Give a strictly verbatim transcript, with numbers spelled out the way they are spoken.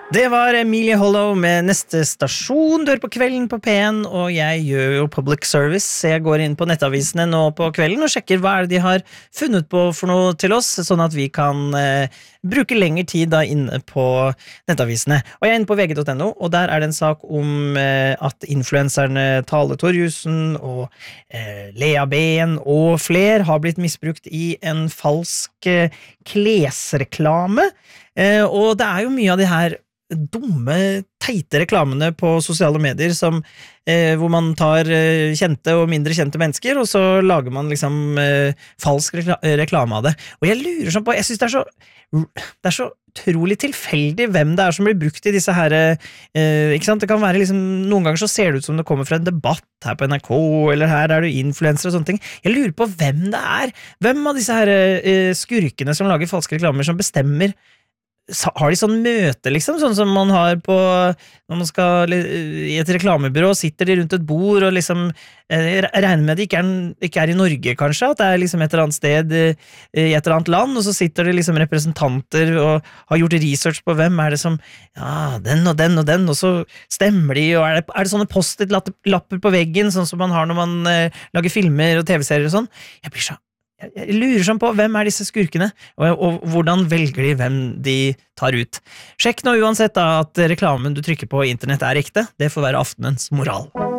Det var Emilie Hollow med neste stasjon. Du hører på Kvelden på P en, og jeg gjør jo public service. Jeg går inn på nettavisene nå på kvelden og sjekker hva er det de har funnet på for noe til oss, sånn at vi kan eh, bruke lengre tid da inne på nettavisene. Og jeg er inne på V G punktum no, og der er det en sak om eh, at influenserne Tale Torjussen og eh, Lea Ben og fler har blitt misbrukt i en falsk eh, klesreklame. Eh, og det er jo mye av de her dumme, teite reklamene på sosiale medier som, eh, hvor man tar eh, kjente og mindre kjente mennesker, og så lager man liksom eh, falsk rekla reklame av det. Og jeg lurer sånn på, jeg synes det er så det er så utrolig tilfeldig hvem det er som blir brukt i disse her eh, ikke sant? Det kan være liksom, noen ganger så ser det ut som det kommer fra en debatt her på N R K, eller her er du influencer og sånne ting. Jeg lurer på hvem det er. Hvem av disse her eh, skurkene som lager falske reklamer som bestemmer. Har de sånn møte, liksom, sånn som man har på når man skal i et reklamebyrå, sitter de rundt et bord og liksom, jeg regner med at de ikke er, ikke er i Norge kanskje, at det er liksom et eller annet sted i et eller annet land, og så sitter det liksom representanter og har gjort research på hvem er det som, ja, den og den og den, og så stemmer de, og er det, er det sånne post-it-lapper på veggen, sånn som man har når man uh, lager filmer og tv-serier og sånn. Jeg blir så Jeg lurer sånn på hvem er disse skurkene, og, og hvordan velger de hvem de tar ut. Sjekk nå uansett da at reklamen du trykker på internett er ekte. Det får være aftenens moral.